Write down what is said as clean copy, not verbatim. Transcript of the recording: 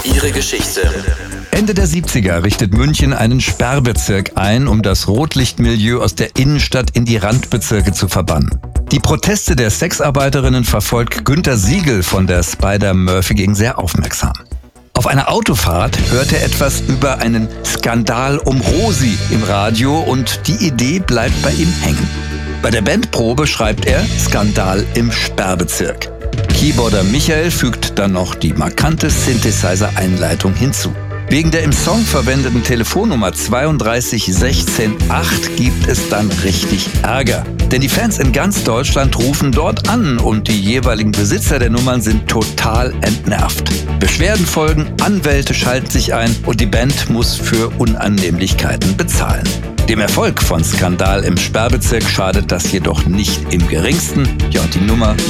ihre Geschichte. Ende der 70er richtet München einen Sperrbezirk ein, um das Rotlichtmilieu aus der Innenstadt in die Randbezirke zu verbannen. Die Proteste der Sexarbeiterinnen verfolgt Günter Siegel von der Spider-Murphy-Gang sehr aufmerksam. Auf einer Autofahrt hört er etwas über einen Skandal um Rosi im Radio und die Idee bleibt bei ihm hängen. Bei der Bandprobe schreibt er Skandal im Sperrbezirk. Keyboarder Michael fügt dann noch die markante Synthesizer-Einleitung hinzu. Wegen der im Song verwendeten Telefonnummer 32168 gibt es dann richtig Ärger. Denn die Fans in ganz Deutschland rufen dort an und die jeweiligen Besitzer der Nummern sind total entnervt. Beschwerden folgen, Anwälte schalten sich ein und die Band muss für Unannehmlichkeiten bezahlen. Dem Erfolg von Skandal im Sperrbezirk schadet das jedoch nicht im geringsten. Ja, und die Nummer